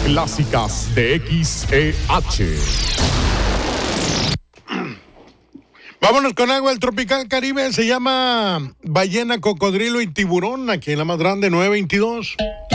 clásicas de XEH. Vámonos con agua. El Tropical Caribe se llama Ballena, Cocodrilo y Tiburón, aquí en la más grande, 922.